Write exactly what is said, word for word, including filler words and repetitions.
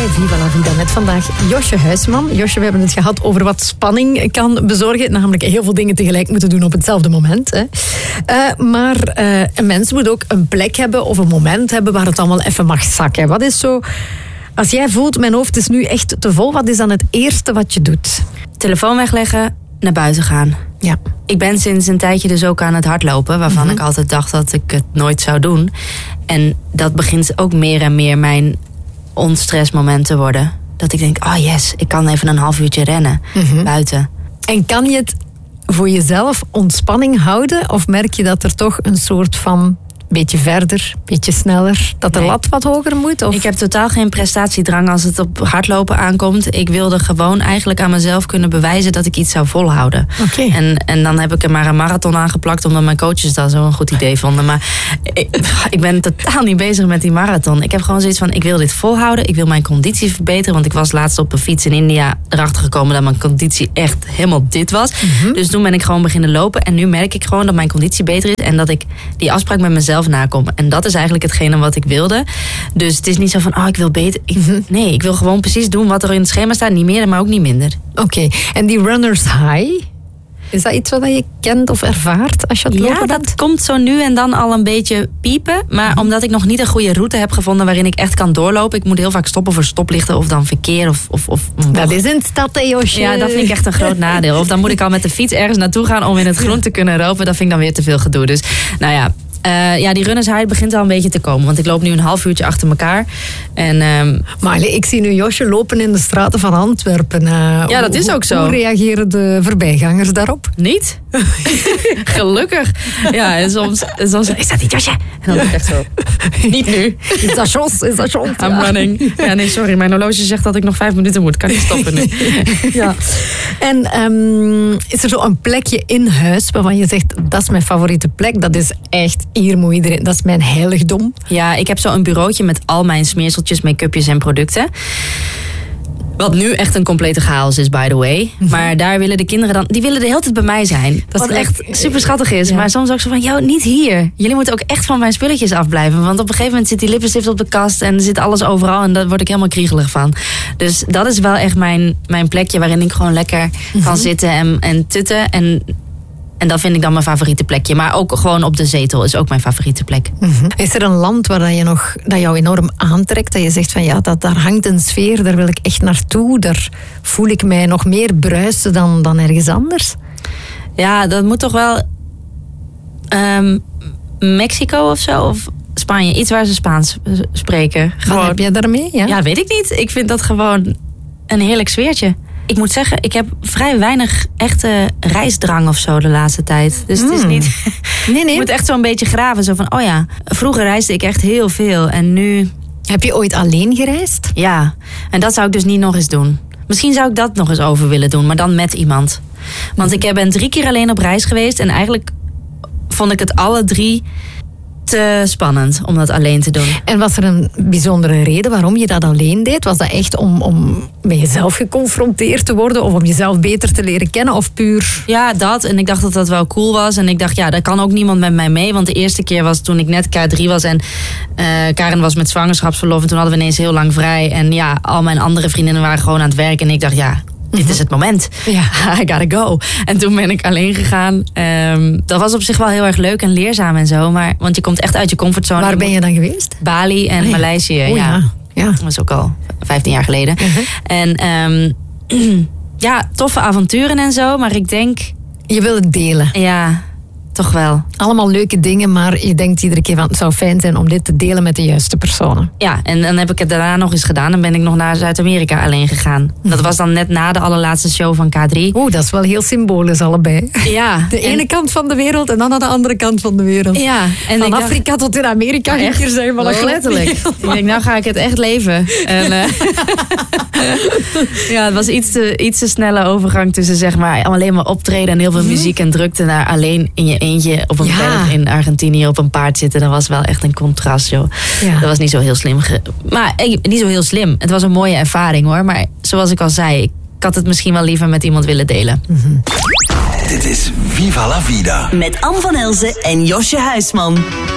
bij Viva la Vida met vandaag Josje Huisman. Josje, we hebben het gehad over wat spanning kan bezorgen. Namelijk heel veel dingen tegelijk moeten doen op hetzelfde moment. Hè. Uh, maar uh, een mens moet ook een plek hebben of een moment hebben waar het allemaal even mag zakken. Wat is zo... Als jij voelt, mijn hoofd is nu echt te vol, wat is dan het eerste wat je doet? Telefoon wegleggen, naar buiten gaan. Ja. Ik ben sinds een tijdje dus ook aan het hardlopen, waarvan mm-hmm. ik altijd dacht dat ik het nooit zou doen. En dat begint ook meer en meer mijn onstressmoment te worden. Dat ik denk, oh yes, ik kan even een half uurtje rennen mm-hmm. buiten. En kan je het voor jezelf ontspanning houden? Of merk je dat er toch een soort van... beetje verder, beetje sneller, dat de nee. lat wat hoger moet? Of? Ik heb totaal geen prestatiedrang als het op hardlopen aankomt. Ik wilde gewoon eigenlijk aan mezelf kunnen bewijzen dat ik iets zou volhouden. Okay. En, en dan heb ik er maar een marathon aangeplakt, omdat mijn coaches dat zo een goed idee vonden. Maar ik, ik ben totaal niet bezig met die marathon. Ik heb gewoon zoiets van, ik wil dit volhouden. Ik wil mijn conditie verbeteren, want ik was laatst op een fiets in India erachter gekomen dat mijn conditie echt helemaal dit was. Mm-hmm. Dus toen ben ik gewoon beginnen lopen en nu merk ik gewoon dat mijn conditie beter is en dat ik die afspraak met mezelf nakom. En dat is eigenlijk hetgene wat ik wilde. Dus het is niet zo van, oh, ik wil beter. Ik, nee, ik wil gewoon precies doen wat er in het schema staat. Niet meer, maar ook niet minder. Oké, okay. En die runners high, is dat iets wat je kent of ervaart als je het lopen Ja, dat bent? Komt zo nu en dan al een beetje piepen. Maar mm-hmm. omdat ik nog niet een goede route heb gevonden waarin ik echt kan doorlopen. Ik moet heel vaak stoppen voor stoplichten of dan verkeer. Of, of, of, dat is in de stad, hè, Josje? Ja, dat vind ik echt een groot nadeel. Of dan moet ik al met de fiets ergens naartoe gaan om in het groen te kunnen lopen. Dat vind ik dan weer te veel gedoe. Dus nou ja... Uh, ja, die runners high begint al een beetje te komen. Want ik loop nu een half uurtje achter elkaar. En, um... Maar ik zie nu Josje lopen in de straten van Antwerpen. Uh, ja, dat is ook zo. Hoe reageren de voorbijgangers daarop? Niet. Gelukkig. Ja, en soms, en soms is dat niet Josje? En dan ben ik echt zo. Niet nu. Is dat Jos? Is dat Jos? I'm running. Ja, nee, sorry. Mijn horloge zegt dat ik nog vijf minuten moet. Kan ik stoppen nu? Ja. En um, is er zo een plekje in huis waarvan je zegt, dat is mijn favoriete plek. Dat is echt... Hier moet iedereen, dat is mijn heiligdom. Ja, ik heb zo een bureautje met al mijn smeerseltjes, make-upjes en producten. Wat nu echt een complete chaos is, by the way. Maar daar willen de kinderen dan... Die willen de hele tijd bij mij zijn. Dat wat echt super schattig is. Ja. Maar soms ook zo van, jou, niet hier. Jullie moeten ook echt van mijn spulletjes afblijven. Want op een gegeven moment zit die lippenstift op de kast... en er zit alles overal en daar word ik helemaal kriegelig van. Dus dat is wel echt mijn, mijn plekje... waarin ik gewoon lekker mm-hmm. kan zitten en, en tutten... en En dat vind ik dan mijn favoriete plekje. Maar ook gewoon op de zetel is ook mijn favoriete plek. Mm-hmm. Is er een land waar dat je nog, dat jou enorm aantrekt? Dat je zegt van ja, dat, daar hangt een sfeer, daar wil ik echt naartoe. Daar voel ik mij nog meer bruisen dan, dan ergens anders. Ja, dat moet toch wel... Um, Mexico of zo? Of Spanje? Iets waar ze Spaans spreken. Gewoon. Wat heb jij daarmee? Ja? ja, weet ik niet. Ik vind dat gewoon een heerlijk sfeertje. Ik moet zeggen, ik heb vrij weinig echte reisdrang of zo de laatste tijd. Dus mm. het is niet... Nee, nee. Ik moet echt zo'n beetje graven. Zo van, oh ja, vroeger reisde ik echt heel veel. En nu... Heb je ooit alleen gereisd? Ja, en dat zou ik dus niet nog eens doen. Misschien zou ik dat nog eens over willen doen, maar dan met iemand. Want ik ben drie keer alleen op reis geweest. En eigenlijk vond ik het alle drie... te spannend om dat alleen te doen. En was er een bijzondere reden waarom je dat alleen deed? Was dat echt om, om met jezelf geconfronteerd te worden of om jezelf beter te leren kennen of puur? Ja, dat. En ik dacht dat dat wel cool was. En ik dacht, ja, daar kan ook niemand met mij mee. Want de eerste keer was toen ik net K drie was en uh, Karen was met zwangerschapsverlof en toen hadden we ineens heel lang vrij. En ja, al mijn andere vriendinnen waren gewoon aan het werk en ik dacht, ja... Dit is het moment. Ja. I gotta go. En toen ben ik alleen gegaan. Um, dat was op zich wel heel erg leuk en leerzaam en zo. Maar, want je komt echt uit je comfortzone. Waar ben je dan geweest? Bali en oh ja. Maleisië. Oh ja. Ja. ja. Dat was ook al vijftien jaar geleden. Uh-huh. En um, ja, toffe avonturen en zo. Maar ik denk... Je wil het delen. Ja, toch wel. Allemaal leuke dingen, maar je denkt iedere keer van het zou fijn zijn om dit te delen met de juiste personen. Ja, en dan heb ik het daarna nog eens gedaan. Dan ben ik nog naar Zuid-Amerika alleen gegaan. Dat was dan net na de allerlaatste show van K drie. Oeh, dat is wel heel symbolisch allebei. Ja. De ene en... kant van de wereld en dan aan de andere kant van de wereld. Ja. En van Afrika dacht... tot in Amerika. Ja, echt zijn van oh, letterlijk. Ik denk, nou ga ik het echt leven. En, uh... ja, het was iets te, iets te snelle overgang tussen zeg maar alleen maar optreden en heel veel mm-hmm. muziek en drukte naar alleen in je eentje op een ja. berg in Argentinië op een paard zitten. Dat was wel echt een contrast, joh. Ja. Dat was niet zo heel slim. Ge- maar eh, niet zo heel slim. Het was een mooie ervaring, hoor. Maar zoals ik al zei, ik had het misschien wel liever met iemand willen delen. Mm-hmm. Dit is Viva la Vida. Met Anne van Elzen en Josje Huisman.